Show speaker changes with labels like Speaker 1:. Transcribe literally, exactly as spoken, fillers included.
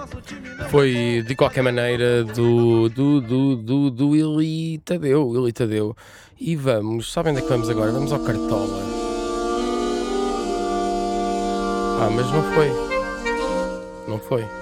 Speaker 1: Foi de qualquer maneira do, do, do, do, do Ili Tadeu, Ili Tadeu. E vamos, sabem onde é que vamos agora? Vamos ao Cartola. Ah, mas não foi. Não foi.